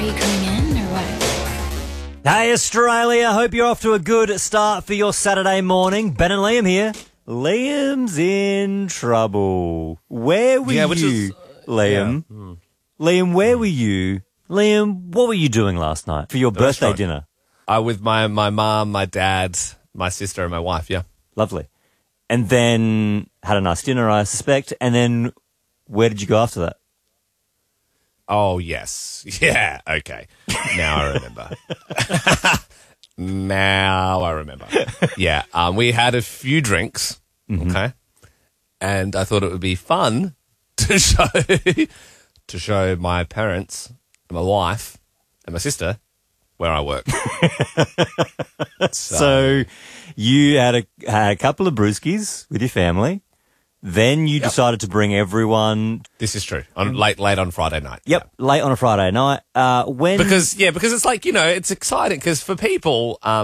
Are you coming in or what? Hey, Australia. Hope you're off to a good start for your Saturday morning. Ben and Liam here. Liam's in trouble. Where were you, Liam? Yeah. Liam, where were you? Liam, what were you doing last night for your birthday dinner? With my mum, my dad, my sister, and my wife, yeah. Lovely. And then had a nice dinner, I suspect. And then where did you go after that? Oh, yes. Yeah, okay. Now I remember. Yeah, we had a few drinks, okay? And I thought it would be fun to show my parents and my wife and my sister where I work. So you had a couple of brewskis with your family. Then you decided to bring everyone. This is true. Late on Friday night. Yep, late on a Friday night. Because it's like, it's exciting because for people,